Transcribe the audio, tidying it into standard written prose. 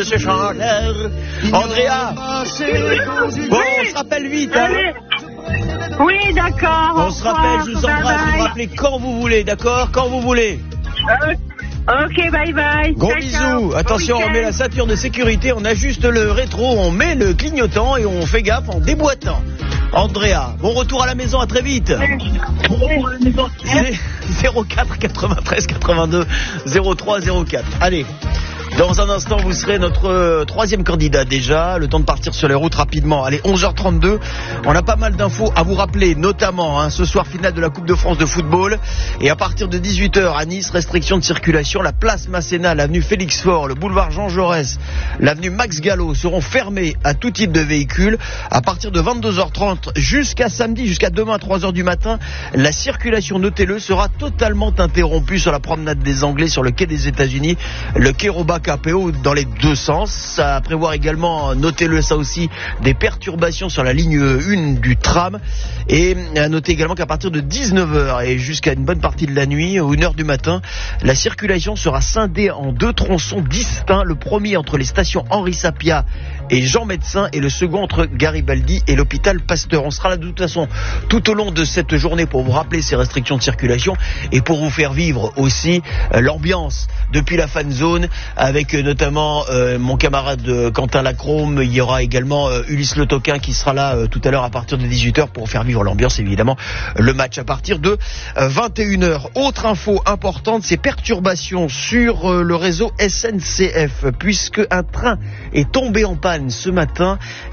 de ce chanteur. Andrea. Bon, on se rappelle vite, hein. Oui, d'accord. On se rappelle, je vous embrasse, vous me rappelez quand vous voulez, d'accord? Quand vous voulez. Ok, bye bye. Gros ciao, bisous. ciao. Attention, Bon on met la ceinture de sécurité, on ajuste le rétro, on met le clignotant et on fait gaffe en déboîtant. Andrea, bon retour à la maison, à très vite. 04 93 82 03 04. Allez. Dans un instant, vous serez notre troisième candidat déjà. Le temps de partir sur les routes rapidement. Allez, 11h32. On a pas mal d'infos à vous rappeler, notamment ce soir finale de la Coupe de France de football. Et à partir de 18h à Nice, restriction de circulation. La place Masséna, l'avenue Félix Faure, le boulevard Jean Jaurès, l'avenue Max Gallo seront fermés à tout type de véhicules. À partir de 22h30 jusqu'à samedi, jusqu'à demain 3h du matin, la circulation, notez-le, sera totalement interrompue sur la promenade des Anglais, sur le quai des États-Unis, le quai Roba KPO dans les deux sens. Ça à prévoir également, notez-le ça aussi, des perturbations sur la ligne 1 du tram. Et à noter également qu'à partir de 19h et jusqu'à une bonne partie de la nuit, ou 1h du matin, la circulation sera scindée en deux tronçons distincts. Le premier entre les stations Henri Sapia et Jean Médecin et le second entre Garibaldi et l'hôpital Pasteur. On sera là de toute façon tout au long de cette journée pour vous rappeler ces restrictions de circulation et pour vous faire vivre aussi l'ambiance depuis la fan zone avec notamment mon camarade Quentin Lacrome. Il y aura également Ulysse Le Toquin qui sera là tout à l'heure à partir de 18h pour faire vivre l'ambiance, évidemment, le match à partir de 21h. Autre info importante, ces perturbations sur le réseau SNCF puisque un train est tombé en panne ce matin.